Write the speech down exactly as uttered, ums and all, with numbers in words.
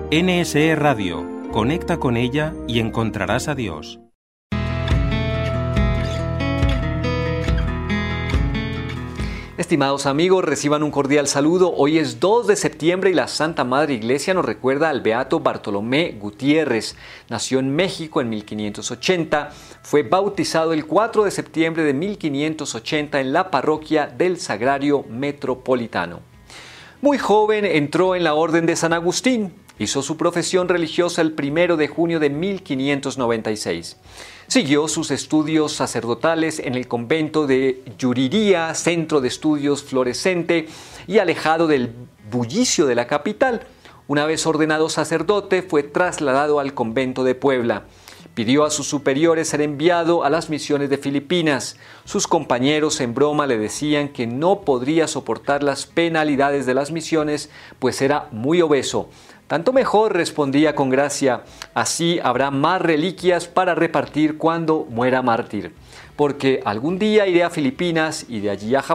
N S E Radio. Conecta con ella y encontrarás a Dios. Estimados amigos, reciban un cordial saludo. Hoy es dos de septiembre y la Santa Madre Iglesia nos recuerda al beato Bartolomé Gutiérrez. Nació en México en mil quinientos ochenta, fue bautizado el cuatro de septiembre de mil quinientos ochenta en la parroquia del Sagrario Metropolitano. Muy joven entró en la Orden de San Agustín. Hizo su profesión religiosa el primero de junio de mil quinientos noventa y seis. Siguió sus estudios sacerdotales en el convento de Yuriría, centro de estudios florescente y alejado del bullicio de la capital. Una vez ordenado sacerdote, fue trasladado al convento de Puebla. Pidió a sus superiores ser enviado a las misiones de Filipinas. Sus compañeros en broma le decían que no podría soportar las penalidades de las misiones, pues era muy obeso. Tanto mejor, respondía con gracia, así habrá más reliquias para repartir cuando muera mártir. Porque algún día iré a Filipinas y de allí a Japón.